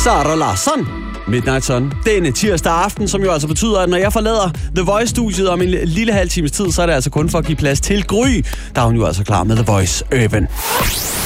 Sara Larsson. Midnight Sun. Denne tirsdag aften, som jo altså betyder, at når jeg forlader The Voice-studiet om en lille halv times tid, så er det altså kun for at give plads til Gry, der er hun jo altså klar med The Voice Urban.